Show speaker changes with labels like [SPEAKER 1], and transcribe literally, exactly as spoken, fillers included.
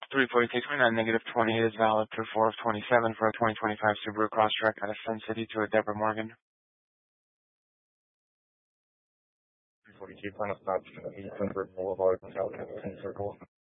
[SPEAKER 1] three forty-six point nine, negative twenty-eight is valid through four of twenty-seven for a twenty twenty-five Subaru Crosstrek out of Sun City to a Deborah Morgan.
[SPEAKER 2] three forty-two, final stop, eight hundred Boulevard, South Kensington Circle.